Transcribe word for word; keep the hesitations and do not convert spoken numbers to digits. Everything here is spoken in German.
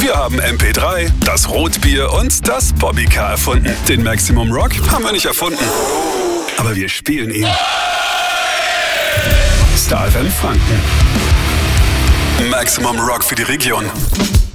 Wir haben M P drei, das Rotbier und das Bobbycar erfunden. Den Maximum Rock haben wir nicht erfunden, aber wir spielen ihn. Star F M Franken. Maximum Rock für die Region.